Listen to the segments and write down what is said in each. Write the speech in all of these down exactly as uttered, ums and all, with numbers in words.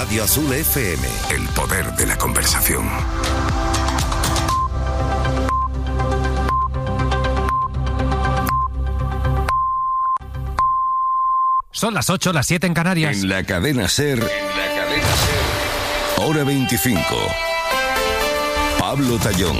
Radio Azul F M. El poder de la conversación. Son las ocho, las siete en Canarias. En la cadena SER, en la cadena SER, hora veinticinco. Pablo Tallón.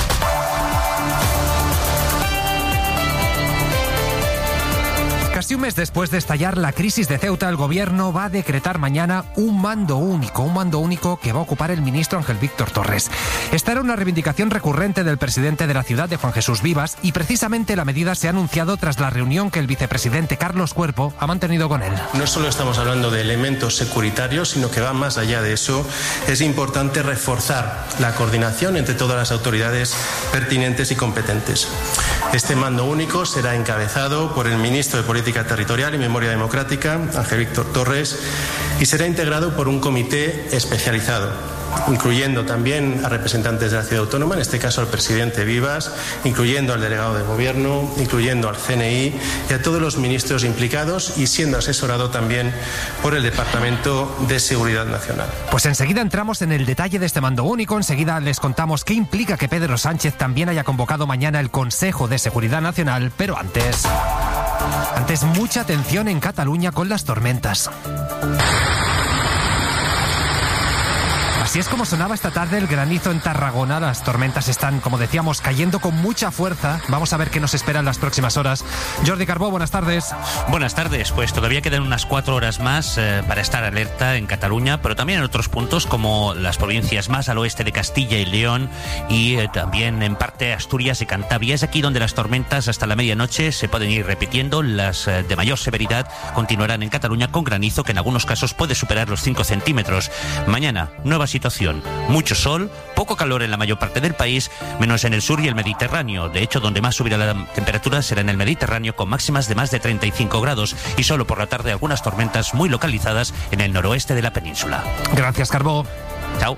Casi un mes después de estallar la crisis de Ceuta, el gobierno va a decretar mañana un mando único, un mando único que va a ocupar el ministro Ángel Víctor Torres. Esta era una reivindicación recurrente del presidente de la ciudad, de Juan Jesús Vivas, y precisamente la medida se ha anunciado tras la reunión que el vicepresidente Carlos Cuerpo ha mantenido con él. No solo estamos hablando de elementos securitarios, sino que va más allá de eso. Es importante reforzar la coordinación entre todas las autoridades pertinentes y competentes. Este mando único será encabezado por el ministro de Política Territorial y Memoria Democrática, Ángel Víctor Torres, y será integrado por un comité especializado, incluyendo también a representantes de la ciudad autónoma, en este caso al presidente Vivas, incluyendo al delegado de gobierno, incluyendo al C N I y a todos los ministros implicados, y siendo asesorado también por el Departamento de Seguridad Nacional. Pues enseguida entramos en el detalle de este mando único, enseguida les contamos qué implica que Pedro Sánchez también haya convocado mañana el Consejo de Seguridad Nacional, pero antes... Antes, mucha atención en Cataluña con las tormentas. Así es como sonaba esta tarde el granizo en Tarragona. Las tormentas están, como decíamos, cayendo con mucha fuerza. Vamos a ver qué nos espera en las próximas horas. Jordi Carbó, buenas tardes. Buenas tardes. Pues todavía quedan unas cuatro horas más eh, para estar alerta en Cataluña, pero también en otros puntos como las provincias más al oeste de Castilla y León y eh, también en parte Asturias y Cantabria. Es aquí donde las tormentas hasta la medianoche se pueden ir repitiendo. Las eh, de mayor severidad continuarán en Cataluña con granizo que en algunos casos puede superar los cinco centímetros. Mañana, nueva situación. Mucho sol, poco calor en la mayor parte del país, menos en el sur y el Mediterráneo. De hecho, donde más subirá la temperatura será en el Mediterráneo, con máximas de más de treinta y cinco grados, y solo por la tarde algunas tormentas muy localizadas en el noroeste de la península. Gracias, Carbó. Chao.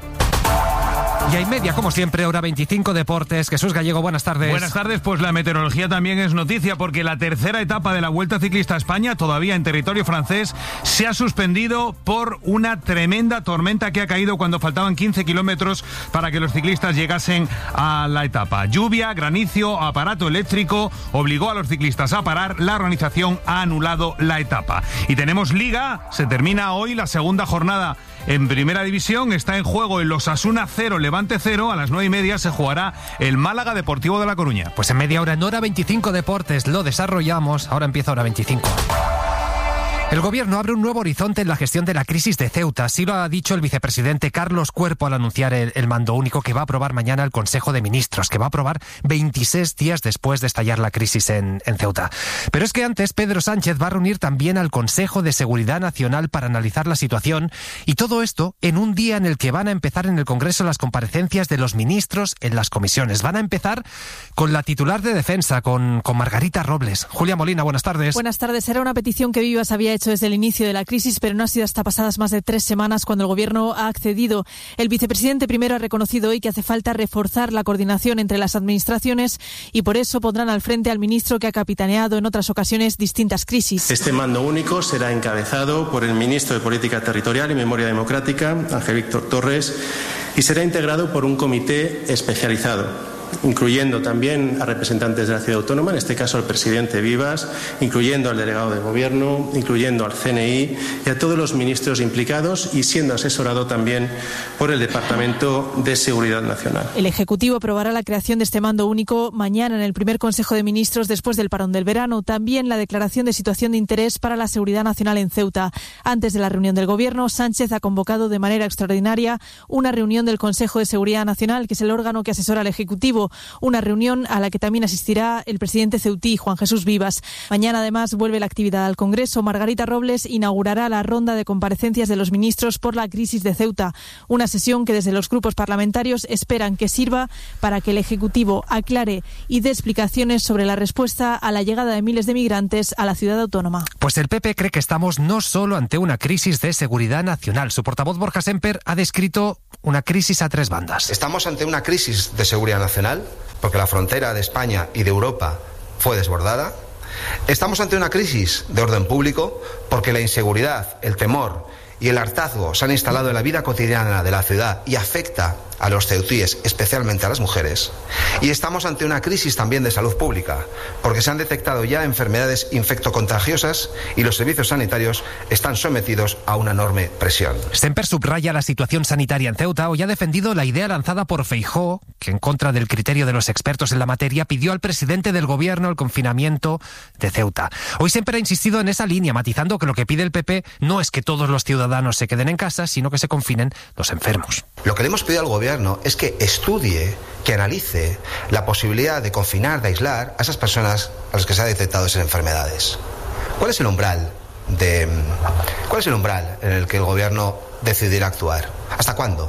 Y hay media, como siempre, hora veinticinco, deportes. Jesús Gallego, buenas tardes. Buenas tardes, pues la meteorología también es noticia, porque la tercera etapa de la Vuelta Ciclista a España, todavía en territorio francés, se ha suspendido por una tremenda tormenta que ha caído cuando faltaban quince kilómetros para que los ciclistas llegasen a la etapa. Lluvia, granizo, aparato eléctrico, obligó a los ciclistas a parar. La organización ha anulado la etapa. Y tenemos Liga, se termina hoy la segunda jornada en Primera División. Está en juego el Osasuna cero, Levante cero. A las nueve y media se jugará el Málaga Deportivo de La Coruña. Pues en media hora, en hora veinticinco deportes, lo desarrollamos. Ahora empieza hora veinticinco. El gobierno abre un nuevo horizonte en la gestión de la crisis de Ceuta. Así lo ha dicho el vicepresidente Carlos Cuerpo al anunciar el, el mando único que va a aprobar mañana el Consejo de Ministros, que va a aprobar veintiséis días después de estallar la crisis en, en Ceuta. Pero es que antes Pedro Sánchez va a reunir también al Consejo de Seguridad Nacional para analizar la situación, y todo esto en un día en el que van a empezar en el Congreso las comparecencias de los ministros en las comisiones. Van a empezar con la titular de Defensa, con, con Margarita Robles. Julia Molina, buenas tardes. Buenas tardes. Era una petición que Vivas había hecho desde el inicio de la crisis, pero no ha sido hasta pasadas más de tres semanas cuando el Gobierno ha accedido. El vicepresidente primero ha reconocido hoy que hace falta reforzar la coordinación entre las administraciones, y por eso pondrán al frente al ministro que ha capitaneado en otras ocasiones distintas crisis. Este mando único será encabezado por el ministro de Política Territorial y Memoria Democrática, Ángel Víctor Torres, y será integrado por un comité especializado, incluyendo también a representantes de la ciudad autónoma, en este caso al presidente Vivas, incluyendo al delegado de gobierno, incluyendo al C N I y a todos los ministros implicados, y siendo asesorado también por el Departamento de Seguridad Nacional. El Ejecutivo aprobará la creación de este mando único mañana en el primer Consejo de Ministros después del parón del verano. También la declaración de situación de interés para la seguridad nacional en Ceuta. Antes de la reunión del Gobierno, Sánchez ha convocado de manera extraordinaria una reunión del Consejo de Seguridad Nacional, que es el órgano que asesora al Ejecutivo. Una reunión a la que también asistirá el presidente ceutí, Juan Jesús Vivas. Mañana, además, vuelve la actividad al Congreso. Margarita Robles inaugurará la ronda de comparecencias de los ministros por la crisis de Ceuta. Una sesión que desde los grupos parlamentarios esperan que sirva para que el Ejecutivo aclare y dé explicaciones sobre la respuesta a la llegada de miles de migrantes a la ciudad autónoma. Pues el P P cree que estamos no solo ante una crisis de seguridad nacional. Su portavoz, Borja Semper, ha descrito una crisis a tres bandas. Estamos ante una crisis de seguridad nacional, porque la frontera de España y de Europa fue desbordada. Estamos ante una crisis de orden público, porque la inseguridad, el temor y el hartazgo se han instalado en la vida cotidiana de la ciudad y afecta a los ceutíes, especialmente a las mujeres. Y estamos ante una crisis también de salud pública, porque se han detectado ya enfermedades infectocontagiosas y los servicios sanitarios están sometidos a una enorme presión. Semper subraya la situación sanitaria en Ceuta. Hoy ha defendido la idea lanzada por Feijóo, que en contra del criterio de los expertos en la materia pidió al presidente del gobierno el confinamiento de Ceuta. Hoy Semper ha insistido en esa línea, matizando que lo que pide el P P no es que todos los ciudadanos se queden en casa, sino que se confinen los enfermos. Lo que le hemos pedido al gobierno es que estudie, que analice la posibilidad de confinar, de aislar a esas personas a las que se ha detectado esas enfermedades. ¿Cuál es el umbral de cuál es el umbral en el que el gobierno decidirá actuar? ¿Hasta cuándo?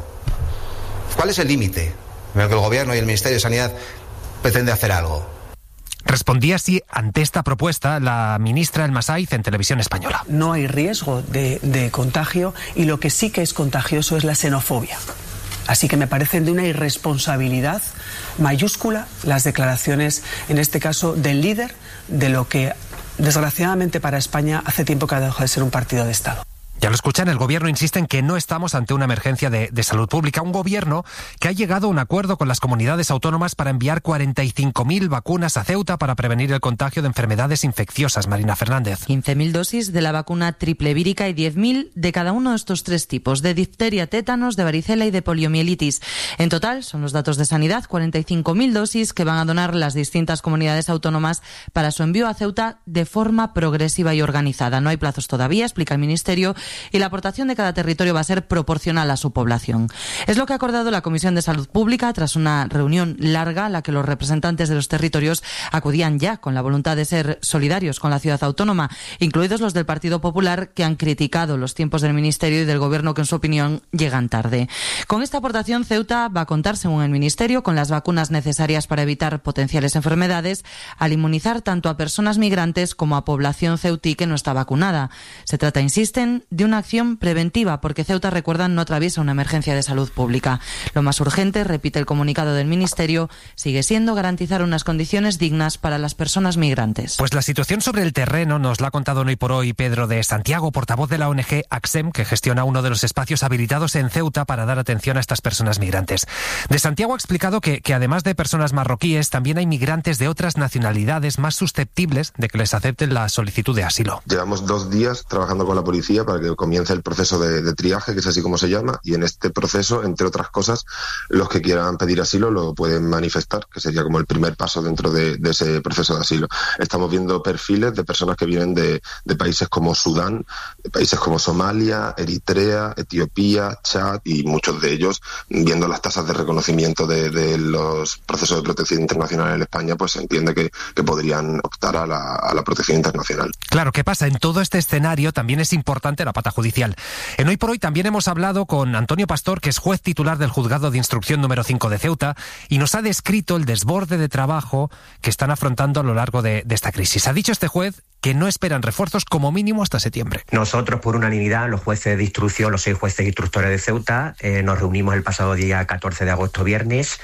¿Cuál es el límite en el que el gobierno y el Ministerio de Sanidad pretende hacer algo? Respondía así ante esta propuesta la ministra El Masaiz en Televisión Española. No hay riesgo de, de contagio y lo que sí que es contagioso es la xenofobia. Así que me parecen de una irresponsabilidad mayúscula las declaraciones, en este caso, del líder de lo que, desgraciadamente para España, hace tiempo que ha dejado de ser un partido de Estado. Ya lo escuchan, el gobierno insiste en que no estamos ante una emergencia de, de salud pública. Un gobierno que ha llegado a un acuerdo con las comunidades autónomas para enviar cuarenta y cinco mil vacunas a Ceuta para prevenir el contagio de enfermedades infecciosas. Marina Fernández. quince mil dosis de la vacuna triple vírica y diez mil de cada uno de estos tres tipos, de difteria, tétanos, de varicela y de poliomielitis. En total, son los datos de Sanidad, cuarenta y cinco mil dosis que van a donar las distintas comunidades autónomas para su envío a Ceuta de forma progresiva y organizada. No hay plazos todavía, explica el Ministerio, y la aportación de cada territorio va a ser proporcional a su población. Es lo que ha acordado la Comisión de Salud Pública tras una reunión larga a la que los representantes de los territorios acudían ya con la voluntad de ser solidarios con la ciudad autónoma, incluidos los del Partido Popular, que han criticado los tiempos del Ministerio y del Gobierno, que en su opinión llegan tarde. Con esta aportación, Ceuta va a contar, según el Ministerio, con las vacunas necesarias para evitar potenciales enfermedades, al inmunizar tanto a personas migrantes como a población ceutí que no está vacunada. Se trata, insisten, de una acción preventiva, porque Ceuta, recuerdan, no atraviesa una emergencia de salud pública. Lo más urgente, repite el comunicado del Ministerio, sigue siendo garantizar unas condiciones dignas para las personas migrantes. Pues la situación sobre el terreno nos la ha contado hoy por hoy Pedro de Santiago, portavoz de la O N G ACSEM, que gestiona uno de los espacios habilitados en Ceuta para dar atención a estas personas migrantes. De Santiago ha explicado que, que además de personas marroquíes, también hay migrantes de otras nacionalidades más susceptibles de que les acepten la solicitud de asilo. Llevamos dos días trabajando con la policía para que comience el proceso de, de triaje, que es así como se llama, y en este proceso, entre otras cosas, los que quieran pedir asilo lo pueden manifestar, que sería como el primer paso dentro de, de ese proceso de asilo. Estamos viendo perfiles de personas que vienen de, de países como Sudán, de países como Somalia, Eritrea, Etiopía, Chad, y muchos de ellos, viendo las tasas de reconocimiento de, de los procesos de protección internacional en España, pues se entiende que, que podrían optar a la, a la protección internacional. Claro, ¿qué pasa? En todo este escenario también es importante la pata judicial. En Hoy por Hoy también hemos hablado con Antonio Pastor, que es juez titular del Juzgado de Instrucción número cinco de Ceuta, y nos ha descrito el desborde de trabajo que están afrontando a lo largo de, de esta crisis. Ha dicho este juez que no esperan refuerzos como mínimo hasta septiembre. Nosotros, por unanimidad, los jueces de instrucción, los seis jueces instructores de Ceuta, eh, nos reunimos el pasado día catorce de agosto, viernes,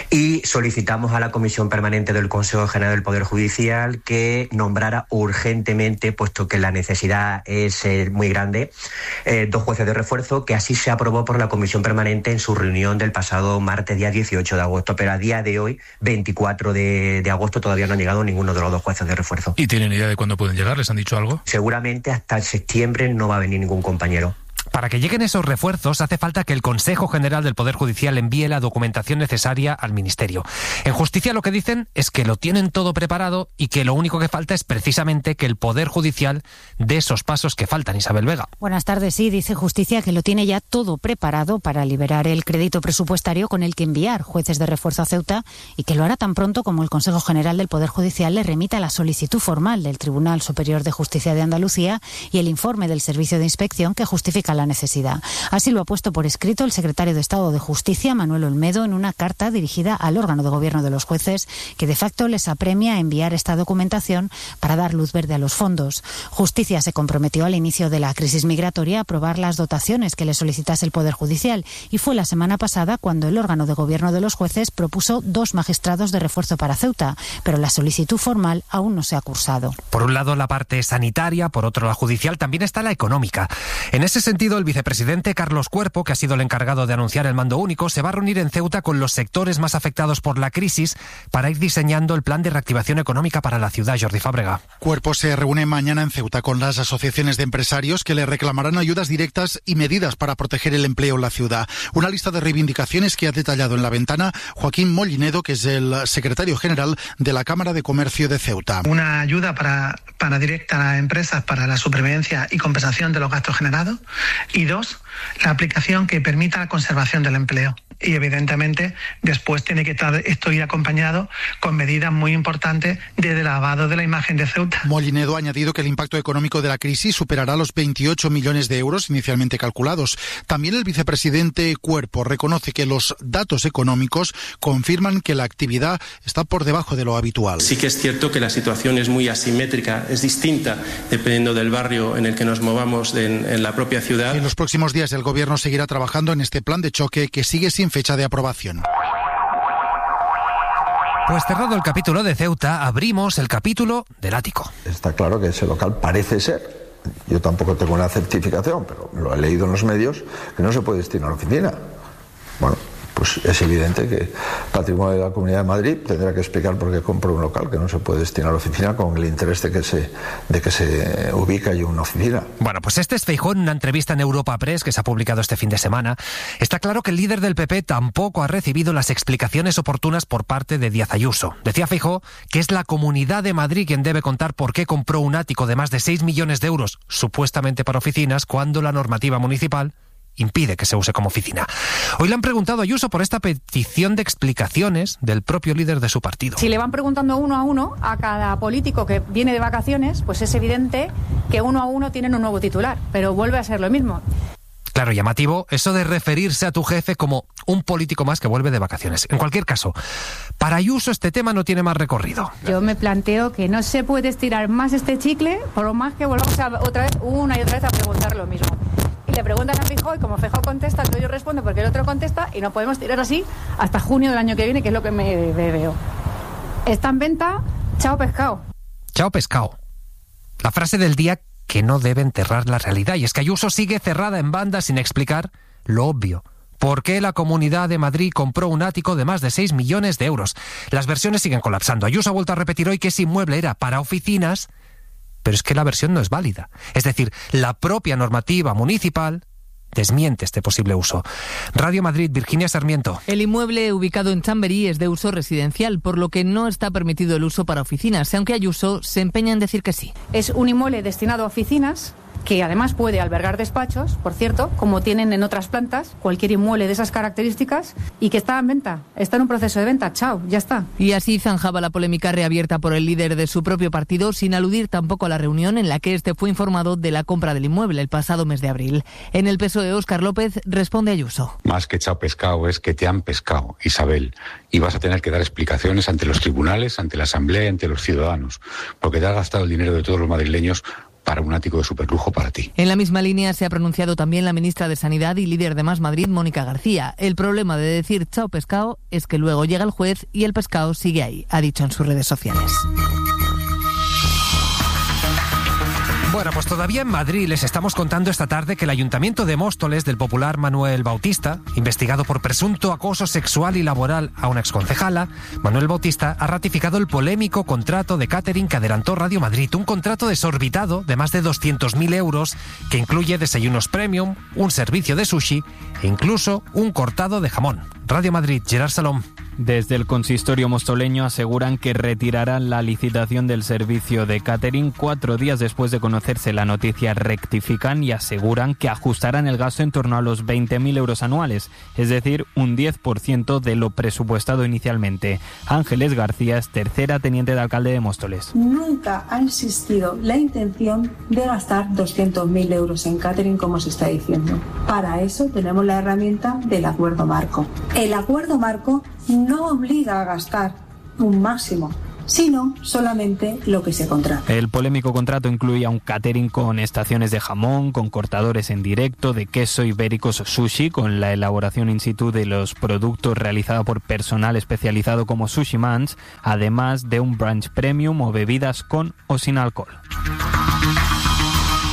y solicitamos a la Comisión Permanente del Consejo General del Poder Judicial que nombrara urgentemente, puesto que la necesidad es eh, muy grande, eh, dos jueces de refuerzo, que así se aprobó por la Comisión Permanente en su reunión del pasado martes, día dieciocho de agosto, pero a día de hoy, veinticuatro de agosto, todavía no han llegado ninguno de los dos jueces de refuerzo. ¿Y tienen idea de cuándo pueden llegar? ¿Les han dicho algo? Seguramente hasta septiembre no va a venir ningún compañero. Para que lleguen esos refuerzos hace falta que el Consejo General del Poder Judicial envíe la documentación necesaria al Ministerio. En Justicia lo que dicen es que lo tienen todo preparado y que lo único que falta es precisamente que el Poder Judicial dé esos pasos que faltan. Isabel Vega. Buenas tardes. Sí, dice Justicia que lo tiene ya todo preparado para liberar el crédito presupuestario con el que enviar jueces de refuerzo a Ceuta, y que lo hará tan pronto como el Consejo General del Poder Judicial le remita la solicitud formal del Tribunal Superior de Justicia de Andalucía y el informe del Servicio de Inspección que justifica la necesidad. Así lo ha puesto por escrito el secretario de Estado de Justicia, Manuel Olmedo, en una carta dirigida al órgano de gobierno de los jueces, que de facto les apremia a enviar esta documentación para dar luz verde a los fondos. Justicia se comprometió al inicio de la crisis migratoria a aprobar las dotaciones que le solicitase el Poder Judicial, y fue la semana pasada cuando el órgano de gobierno de los jueces propuso dos magistrados de refuerzo para Ceuta, pero la solicitud formal aún no se ha cursado. Por un lado la parte sanitaria, por otro la judicial, también está la económica. En ese sentido, sido el vicepresidente Carlos Cuerpo, que ha sido el encargado de anunciar el mando único, se va a reunir en Ceuta con los sectores más afectados por la crisis para ir diseñando el plan de reactivación económica para la ciudad. Jordi Fábrega. Cuerpo se reúne mañana en Ceuta con las asociaciones de empresarios que le reclamarán ayudas directas y medidas para proteger el empleo en la ciudad. Una lista de reivindicaciones que ha detallado en La Ventana Joaquín Mollinedo, que es el secretario general de la Cámara de Comercio de Ceuta. Una ayuda para, para directa a las empresas para la supervivencia y compensación de los gastos generados. Y dos, la aplicación que permita la conservación del empleo. Y evidentemente después tiene que estar, esto ir acompañado con medidas muy importantes de lavado de la imagen de Ceuta. Mollinedo ha añadido que el impacto económico de la crisis superará los veintiocho millones de euros inicialmente calculados. También el vicepresidente Cuerpo reconoce que los datos económicos confirman que la actividad está por debajo de lo habitual. Sí que es cierto que la situación es muy asimétrica, es distinta dependiendo del barrio en el que nos movamos en, en la propia ciudad. En los próximos días el Gobierno seguirá trabajando en este plan de choque que sigue sin fecha de aprobación. Pues cerrado el capítulo de Ceuta, abrimos el capítulo del ático. Está claro que ese local parece ser, yo tampoco tengo una certificación, pero lo he leído en los medios, que no se puede destinar a la oficina. Bueno, pues es evidente que Patrimonio de la Comunidad de Madrid tendrá que explicar por qué compró un local que no se puede destinar a la oficina con el interés de que se, de que se ubique allí una oficina. Bueno, pues este es Feijóo en una entrevista en Europa Press que se ha publicado este fin de semana. Está claro que el líder del P P tampoco ha recibido las explicaciones oportunas por parte de Díaz Ayuso. Decía Feijóo que es la Comunidad de Madrid quien debe contar por qué compró un ático de más de seis millones de euros, supuestamente para oficinas, cuando la normativa municipal impide que se use como oficina. Hoy le han preguntado a Ayuso por esta petición de explicaciones del propio líder de su partido. Si le van preguntando uno a uno a cada político que viene de vacaciones, pues es evidente que uno a uno tienen un nuevo titular, pero vuelve a ser lo mismo. Claro, llamativo eso de referirse a tu jefe como un político más que vuelve de vacaciones. En cualquier caso, para Ayuso este tema no tiene más recorrido. Yo me planteo que no se puede estirar más este chicle, por lo más que volvamos a, otra vez, una y otra vez a preguntar lo mismo. Y le preguntan a Feijóo y como Feijóo contesta, entonces yo respondo porque el otro contesta y no podemos tirar así hasta junio del año que viene, que es lo que me, me veo. Está en venta, chao pescado. Chao pescado. La frase del día que no debe enterrar la realidad, y es que Ayuso sigue cerrada en banda sin explicar lo obvio. ¿Por qué la Comunidad de Madrid compró un ático de más de seis millones de euros? Las versiones siguen colapsando. Ayuso ha vuelto a repetir hoy que ese inmueble era para oficinas, pero es que la versión no es válida. Es decir, la propia normativa municipal desmiente este posible uso. Radio Madrid, Virginia Sarmiento. El inmueble ubicado en Chamberí es de uso residencial, por lo que no está permitido el uso para oficinas, aunque Ayuso se empeña en decir que sí. Es un inmueble destinado a oficinas, que además puede albergar despachos, por cierto, como tienen en otras plantas, cualquier inmueble de esas características, y que está en venta, está en un proceso de venta, chao, ya está. Y así zanjaba la polémica reabierta por el líder de su propio partido, sin aludir tampoco a la reunión en la que este fue informado de la compra del inmueble el pasado mes de abril. En el P S O E, Óscar López responde a Ayuso. Más que chao pescado es que te han pescado, Isabel, y vas a tener que dar explicaciones ante los tribunales, ante la Asamblea y ante los ciudadanos, porque te has gastado el dinero de todos los madrileños para un ático de superlujo para ti. En la misma línea se ha pronunciado también la ministra de Sanidad y líder de Más Madrid, Mónica García. El problema de decir chao pescado es que luego llega el juez y el pescado sigue ahí, ha dicho en sus redes sociales. Bueno, pues todavía en Madrid les estamos contando esta tarde que el Ayuntamiento de Móstoles del popular Manuel Bautista, investigado por presunto acoso sexual y laboral a una exconcejala, Manuel Bautista ha ratificado el polémico contrato de catering que adelantó Radio Madrid, un contrato desorbitado de más de doscientos mil euros que incluye desayunos premium, un servicio de sushi e incluso un cortado de jamón. Radio Madrid, Gerard Salom. Desde el consistorio mostoleño aseguran que retirarán la licitación del servicio de catering. Cuatro días después de conocerse la noticia rectifican y aseguran que ajustarán el gasto en torno a los veinte mil euros anuales, es decir, un diez por ciento de lo presupuestado inicialmente. Ángeles García es tercera teniente de alcalde de Móstoles. Nunca ha existido la intención de gastar doscientos mil euros en catering como se está diciendo. Para eso tenemos la herramienta del acuerdo marco. El acuerdo marco no obliga a gastar un máximo, sino solamente lo que se contrata. El polémico contrato incluía un catering con estaciones de jamón, con cortadores en directo, de queso, ibéricos, sushi, con la elaboración in situ de los productos realizada por personal especializado como Sushi Mans, además de un brunch premium o bebidas con o sin alcohol. Pues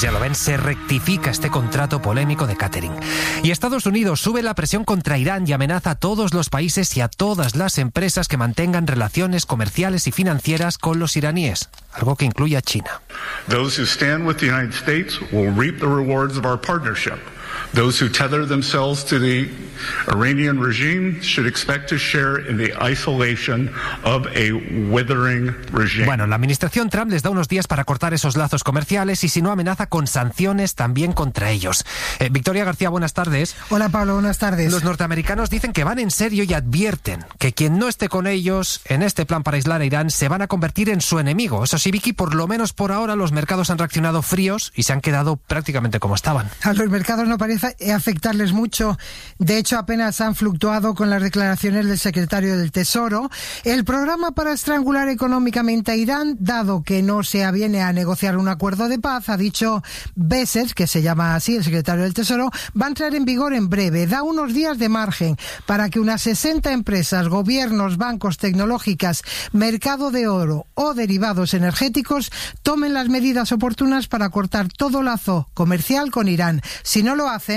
ya lo ven, se rectifica este contrato polémico de catering. Y Estados Unidos sube la presión contra Irán y amenaza a todos los países y a todas las empresas que mantengan relaciones comerciales y financieras con los iraníes, algo que incluye a China. Those who stand with the United States will reap the rewards of our partnership. Those who tether themselves to the Iranian regime should expect to share in the isolation of a withering regime. Bueno, la administración Trump les da unos días para cortar esos lazos comerciales y si no amenaza con sanciones también contra ellos. Eh, Victoria García, buenas tardes. Hola Pablo, buenas tardes. Los norteamericanos dicen que van en serio y advierten que quien no esté con ellos en este plan para aislar a Irán se van a convertir en su enemigo. Eso sí, Vicky, por lo menos por ahora los mercados han reaccionado fríos y se han quedado prácticamente como estaban. A los mercados no parece afectarles mucho. De hecho, apenas han fluctuado con las declaraciones del secretario del Tesoro. El programa para estrangular económicamente a Irán, dado que no se aviene a negociar un acuerdo de paz, ha dicho Besser, que se llama así el secretario del Tesoro, va a entrar en vigor en breve. Da unos días de margen para que unas sesenta empresas, gobiernos, bancos, tecnológicas, mercado de oro o derivados energéticos tomen las medidas oportunas para cortar todo lazo comercial con Irán. Si no lo hacen,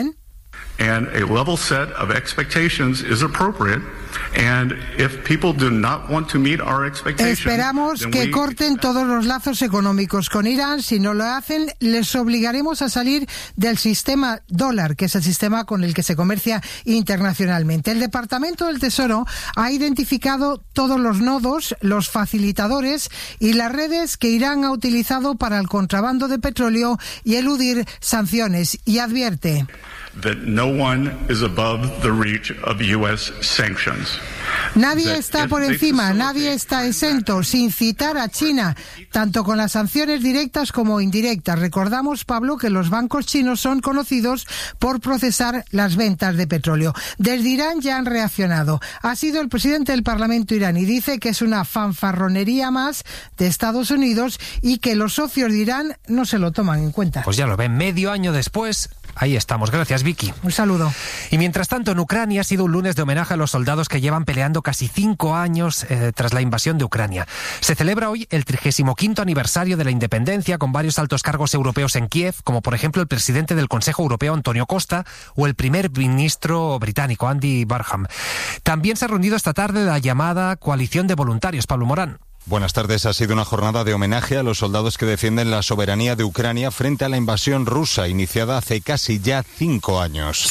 And a level set of expectations is appropriate. And if people do not want to meet our expectations, esperamos que we... corten todos los lazos económicos con Irán. Si no lo hacen, les obligaremos a salir del sistema dólar, que es el sistema con el que se comercia internacionalmente. El Departamento del Tesoro ha identificado todos los nodos, los facilitadores y las redes que Irán ha utilizado para el contrabando de petróleo y eludir sanciones, y advierte that no one is above the reach of U S sanctions. Nadie está por encima, nadie está exento, sin citar a China, tanto con las sanciones directas como indirectas. Recordamos, Pablo, que los bancos chinos son conocidos por procesar las ventas de petróleo. Desde Irán ya han reaccionado. Ha sido el presidente del Parlamento iraní. Dice que es una fanfarronería más de Estados Unidos y que los socios de Irán no se lo toman en cuenta. Pues ya lo ven, medio año después. Ahí estamos. Gracias, Vicky. Un saludo. Y mientras tanto, en Ucrania ha sido un lunes de homenaje a los soldados que llevan peleando casi cinco años eh, tras la invasión de Ucrania. Se celebra hoy el trigésimo quinto aniversario de la independencia con varios altos cargos europeos en Kiev, como por ejemplo el presidente del Consejo Europeo, Antonio Costa, o el primer ministro británico, Andy Burnham. También se ha reunido esta tarde la llamada coalición de voluntarios. Pablo Morán. Buenas tardes. Ha sido una jornada de homenaje a los soldados que defienden la soberanía de Ucrania frente a la invasión rusa iniciada hace casi ya cinco años.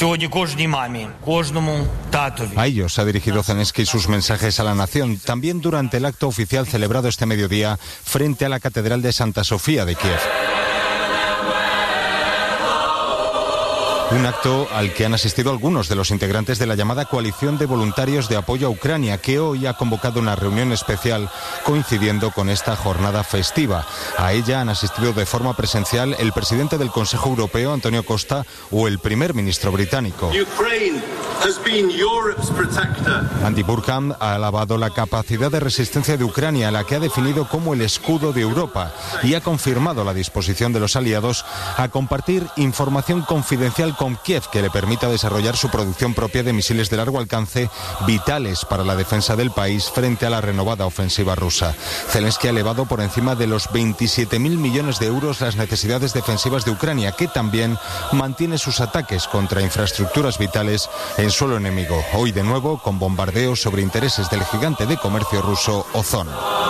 A ellos ha dirigido Zelensky sus mensajes a la nación, también durante el acto oficial celebrado este mediodía frente a la Catedral de Santa Sofía de Kiev. Un acto al que han asistido algunos de los integrantes de la llamada coalición de voluntarios de apoyo a Ucrania, que hoy ha convocado una reunión especial coincidiendo con esta jornada festiva. A ella han asistido de forma presencial el presidente del Consejo Europeo, Antonio Costa, o el primer ministro británico. Andy Burnham ha alabado la capacidad de resistencia de Ucrania, la que ha definido como el escudo de Europa, y ha confirmado la disposición de los aliados a compartir información confidencial con Kiev que le permita desarrollar su producción propia de misiles de largo alcance vitales para la defensa del país frente a la renovada ofensiva rusa. Zelensky ha elevado por encima de los veintisiete mil millones de euros las necesidades defensivas de Ucrania, que también mantiene sus ataques contra infraestructuras vitales en suelo enemigo. Hoy de nuevo con bombardeos sobre intereses del gigante de comercio ruso Ozon.